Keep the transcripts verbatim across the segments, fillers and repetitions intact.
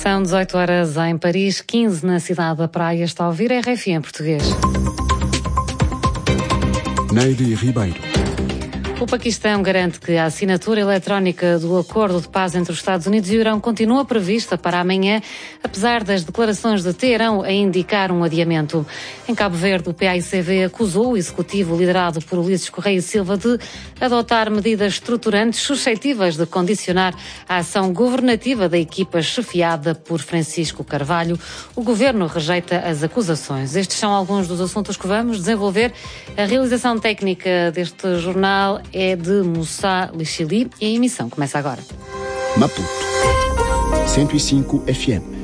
São dezoito horas em Paris, quinze na cidade da Praia. Está a ouvir a R F I em português. Neide Ribeiro. O Paquistão garante que a assinatura eletrónica do acordo de paz entre os Estados Unidos e o Irão continua prevista para amanhã, apesar das declarações de Teherão a indicar um adiamento. Em Cabo Verde, o P A I C V acusou o executivo liderado por Ulisses Correia e Silva de adotar medidas estruturantes suscetíveis de condicionar a ação governativa da equipa chefiada por Francisco Carvalho. O governo rejeita as acusações. Estes são alguns dos assuntos que vamos desenvolver. A realização técnica deste jornal é de Moussa Lichili e a emissão começa agora. Maputo, cento e cinco F M.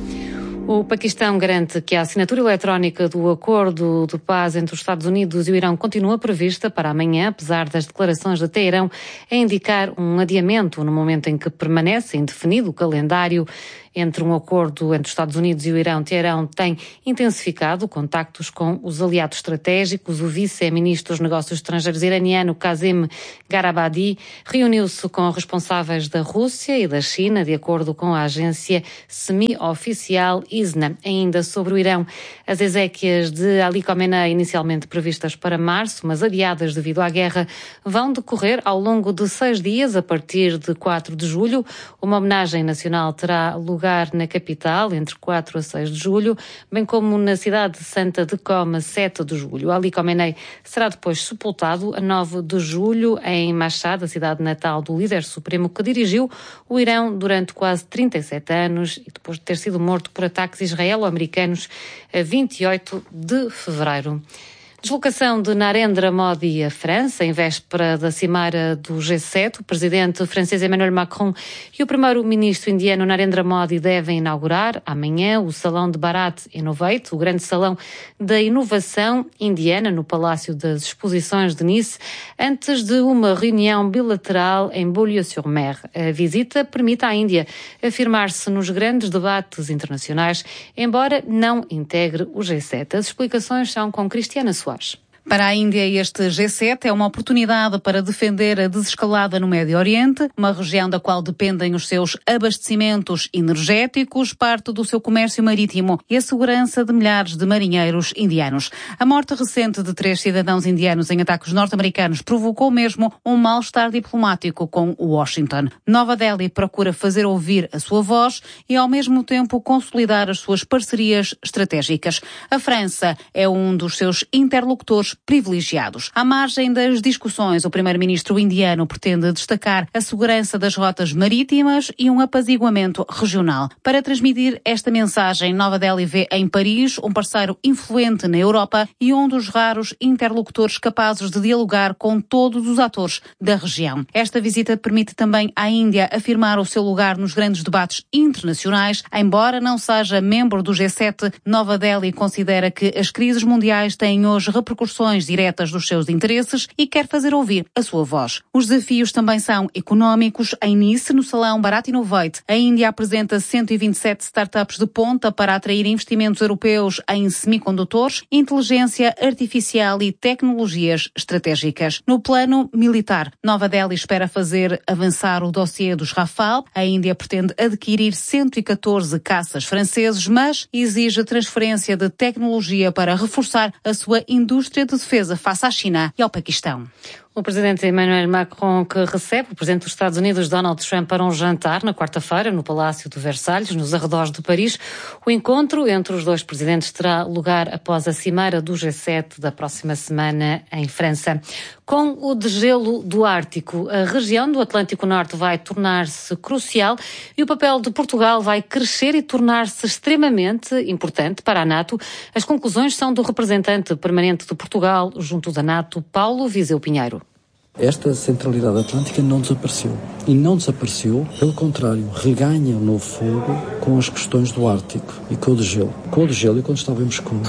O Paquistão garante que a assinatura eletrónica do acordo de paz entre os Estados Unidos e o Irão continua prevista para amanhã, apesar das declarações de Teherão a indicar um adiamento no momento em que permanece indefinido o calendário entre um acordo entre os Estados Unidos e o Irão. Teherão tem intensificado contactos com os aliados estratégicos. O vice-ministro dos Negócios Estrangeiros iraniano, Kazem Garabadi, reuniu-se com responsáveis da Rússia e da China, de acordo com a agência semi-oficial I S N A. Ainda sobre o Irão, as exéquias de Ali Khamenei, inicialmente previstas para março, mas adiadas devido à guerra, vão decorrer ao longo de seis dias, a partir de quatro de julho. Uma homenagem nacional terá lugar na capital, entre quatro a seis de julho, bem como na cidade de Santa de Coma, sete de julho. Ali Khamenei será depois sepultado a nove de julho em Mashhad, a cidade natal do líder supremo que dirigiu o Irão durante quase trinta e sete anos e depois de ter sido morto por ataques israelo-americanos a vinte e oito de fevereiro. Deslocação de Narendra Modi à França, em véspera da cimeira do G sete. O presidente francês Emmanuel Macron e o primeiro-ministro indiano Narendra Modi devem inaugurar amanhã o Salão de Bharat Innovate, o grande salão da inovação indiana, no Palácio das Exposições de Nice, antes de uma reunião bilateral em Beaulieu-sur-Mer. A visita permite à Índia afirmar-se nos grandes debates internacionais, embora não integre o G sete. As explicações são com Cristiana Soares. Para a Índia, este G sete é uma oportunidade para defender a desescalada no Médio Oriente, uma região da qual dependem os seus abastecimentos energéticos, parte do seu comércio marítimo e a segurança de milhares de marinheiros indianos. A morte recente de três cidadãos indianos em ataques norte-americanos provocou mesmo um mal-estar diplomático com Washington. Nova Delhi procura fazer ouvir a sua voz e, ao mesmo tempo, consolidar as suas parcerias estratégicas. A França é um dos seus interlocutores privilegiados. À margem das discussões, o primeiro-ministro indiano pretende destacar a segurança das rotas marítimas e um apaziguamento regional. Para transmitir esta mensagem, Nova Delhi vê em Paris um parceiro influente na Europa e um dos raros interlocutores capazes de dialogar com todos os atores da região. Esta visita permite também à Índia afirmar o seu lugar nos grandes debates internacionais. Embora não seja membro do G sete, Nova Delhi considera que as crises mundiais têm hoje repercussões diretas dos seus interesses e quer fazer ouvir a sua voz. Os desafios também são económicos. Em Nice, no Salão Bharat Innovate, a Índia apresenta cento e vinte e sete startups de ponta para atrair investimentos europeus em semicondutores, inteligência artificial e tecnologias estratégicas. No plano militar, Nova Delhi espera fazer avançar o dossiê dos Rafale. A Índia pretende adquirir cento e catorze caças franceses, mas exige transferência de tecnologia para reforçar a sua indústria de defesa face à China e ao Paquistão. O presidente Emmanuel Macron, que recebe o presidente dos Estados Unidos, Donald Trump, para um jantar na quarta-feira no Palácio de Versalhes, nos arredores de Paris. O encontro entre os dois presidentes terá lugar após a cimeira do G sete da próxima semana em França. Com o degelo do Ártico, a região do Atlântico Norte vai tornar-se crucial e o papel de Portugal vai crescer e tornar-se extremamente importante para a NATO. As conclusões são do representante permanente de Portugal junto da NATO, Paulo Viseu Pinheiro. Esta centralidade atlântica não desapareceu. E não desapareceu, pelo contrário, reganha um novo fogo com as questões do Ártico e com o degelo. Com o degelo, e quando estávamos com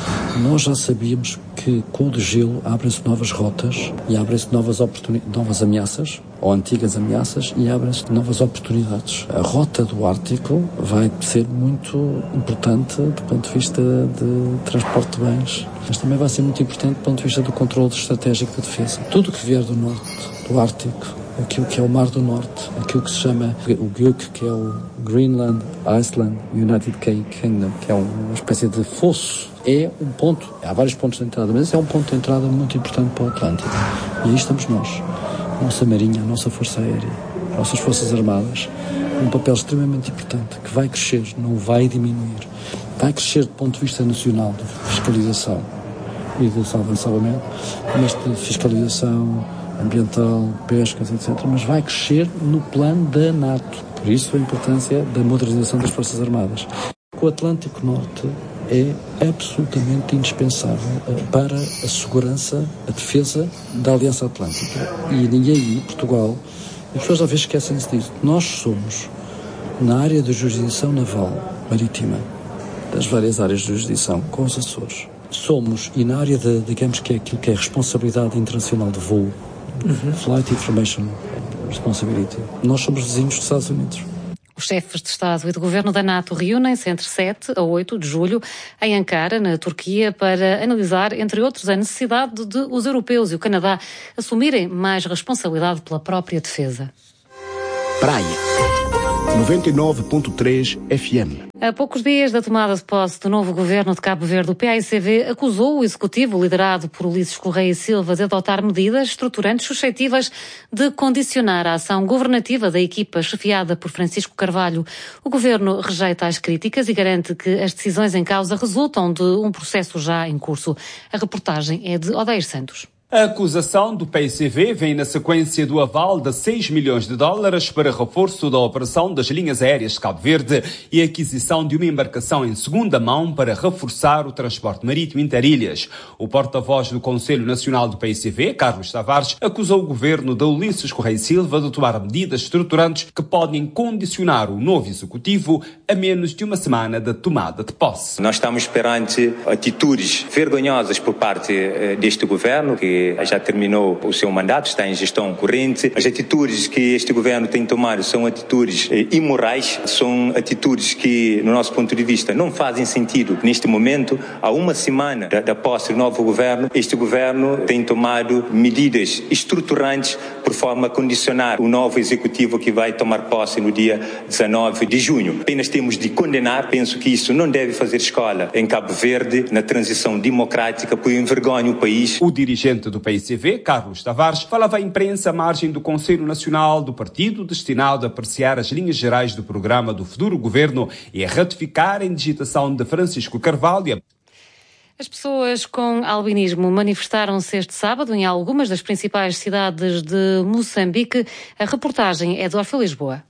nós já sabíamos que com o degelo abrem-se novas rotas e abrem-se novas, oportuni- novas ameaças, ou antigas ameaças, e abrem-se novas oportunidades. A rota do Ártico vai ser muito importante do ponto de vista de transporte de bens, mas também vai ser muito importante do ponto de vista do controle estratégico da defesa. Tudo o que vier do norte, do Ártico, aquilo que é o Mar do Norte, aquilo que se chama o G U C, que é o Greenland, Iceland, United Kingdom, que é uma espécie de fosso. É um ponto, há vários pontos de entrada, mas é um ponto de entrada muito importante para o Atlântico. E aí estamos nós, a nossa Marinha, a nossa Força Aérea, as nossas Forças Armadas, um papel extremamente importante, que vai crescer, não vai diminuir. Vai crescer do ponto de vista nacional de fiscalização e de salvamento, mas de fiscalização ambiental, pescas, etcétera, mas vai crescer no plano da NATO. Por isso a importância da modernização das Forças Armadas. O Atlântico Norte é absolutamente indispensável para a segurança, a defesa da Aliança Atlântica. E ninguém aí, Portugal, as pessoas às vezes esquecem-se disso. Nós somos, na área da jurisdição naval marítima, das várias áreas de jurisdição, com os Açores, somos, e na área de, digamos que é aquilo que é responsabilidade internacional de voo, uhum. Flight Information Responsibility, nós somos vizinhos dos Estados Unidos. Os chefes de Estado e de Governo da NATO reúnem-se entre sete a oito de julho em Ankara, na Turquia, para analisar, entre outros, a necessidade de os europeus e o Canadá assumirem mais responsabilidade pela própria defesa. Praia noventa e nove ponto três F M. A poucos dias da tomada de posse do novo governo de Cabo Verde, o P A I C V acusou o executivo liderado por Ulisses Correia e Silva de adotar medidas estruturantes suscetíveis de condicionar a ação governativa da equipa chefiada por Francisco Carvalho. O governo rejeita as críticas e garante que as decisões em causa resultam de um processo já em curso. A reportagem é de Odeir Santos. A acusação do P I C V vem na sequência do aval de seis milhões de dólares para reforço da operação das linhas aéreas de Cabo Verde e a aquisição de uma embarcação em segunda mão para reforçar o transporte marítimo interilhas. O porta-voz do Conselho Nacional do P I C V, Carlos Tavares, acusou o governo de Ulisses Correia e Silva de tomar medidas estruturantes que podem condicionar o novo executivo a menos de uma semana da tomada de posse. Nós estamos perante atitudes vergonhosas por parte deste governo, que já terminou o seu mandato, está em gestão corrente. As atitudes que este governo tem tomado são atitudes eh, imorais, são atitudes que, no nosso ponto de vista, não fazem sentido neste momento. Há uma semana da, da posse do novo governo, este governo tem tomado medidas estruturantes por forma a condicionar o novo executivo que vai tomar posse no dia dezanove de junho. Apenas temos de condenar, penso que isso não deve fazer escola em Cabo Verde, na transição democrática, pois envergonha o país. O dirigente do P I C V, Carlos Tavares, falava à imprensa à margem do Conselho Nacional do Partido, destinado a apreciar as linhas gerais do programa do futuro governo e a ratificar a indigitação de Francisco Carvalho. As pessoas com albinismo manifestaram-se este sábado em algumas das principais cidades de Moçambique. A reportagem é do Orfeu Lisboa.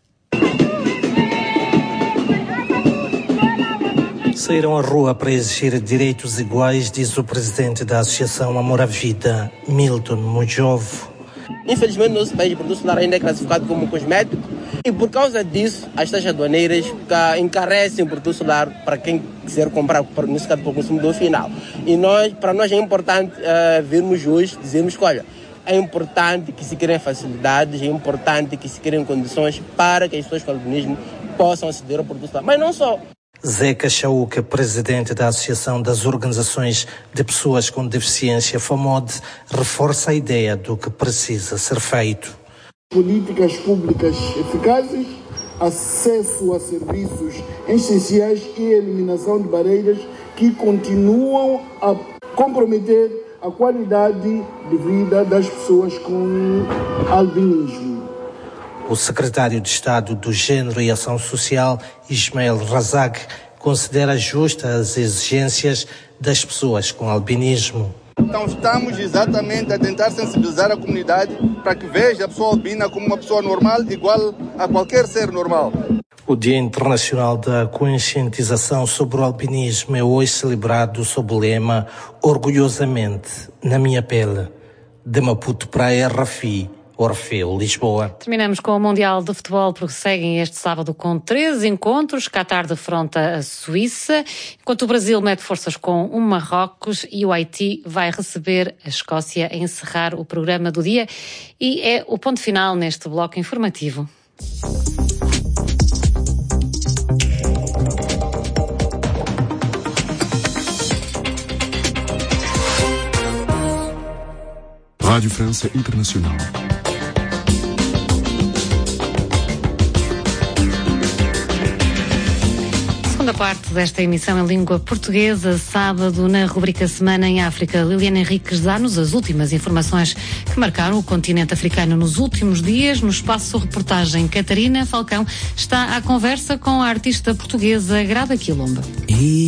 Saíram à rua para exigir direitos iguais, diz o presidente da Associação Amor à Vida, Milton Mujovo. Infelizmente, nosso país, o produto solar ainda é classificado como cosmético e, por causa disso, as taxas aduaneiras encarecem o produto solar para quem quiser comprar, nesse caso, para o consumidor final. E nós, para nós é importante uh, vermos hoje, dizermos que, olha, é importante que se criem facilidades, é importante que se criem condições para que as pessoas com albinismo possam aceder ao produto solar. Mas não só. Zeca Chauca, presidente da Associação das Organizações de Pessoas com Deficiência, FAMOD, reforça a ideia do que precisa ser feito. Políticas públicas eficazes, acesso a serviços essenciais e eliminação de barreiras que continuam a comprometer a qualidade de vida das pessoas com albinismo. O secretário de Estado do Gênero e Ação Social, Ismael Razak, considera justas as exigências das pessoas com albinismo. Então estamos exatamente a tentar sensibilizar a comunidade para que veja a pessoa albina como uma pessoa normal, igual a qualquer ser normal. O Dia Internacional da Conscientização sobre o Albinismo é hoje celebrado sob o lema Orgulhosamente, na minha pele. De Maputo para a R F I. Orfeu, Lisboa. Terminamos com o Mundial de Futebol, porque seguem este sábado com três encontros. Qatar defronta a Suíça, enquanto o Brasil mete forças com o Marrocos e o Haiti vai receber a Escócia a encerrar o programa do dia. E é o ponto final neste bloco informativo. Rádio França Internacional. Segunda parte desta emissão em língua portuguesa, sábado, na rubrica Semana em África. Liliana Henriques dá-nos as últimas informações que marcaram o continente africano nos últimos dias. No espaço reportagem, Catarina Falcão está à conversa com a artista portuguesa Grada Quilomba. E...